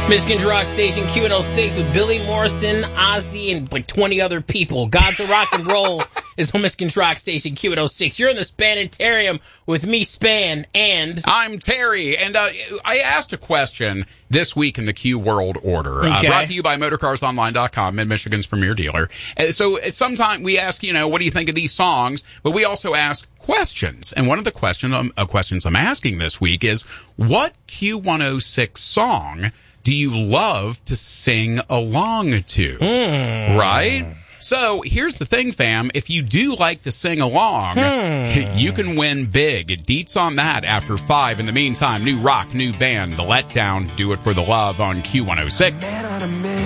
Michigan's Rock Station Q106 with Billy Morrison, Ozzy, and like 20 other people. Gods of Rock and Roll is on Michigan's Rock Station Q106. You're in the Spanitarium with me, Span, and... I'm Terry, and I asked a question this week in the Q World Order. Okay. Brought to you by MotorCarsOnline.com, Mid-Michigan's premier dealer. So sometimes we ask, what do you think of these songs? But we also ask questions. And one of the questions I'm asking this week is, what Q106 song do you love to sing along to? Right? So here's the thing, fam. If you do like to sing along, you can win big. Deets on that after 5. In the meantime, new rock, new band, The Letdown. Do It for the Love on Q106.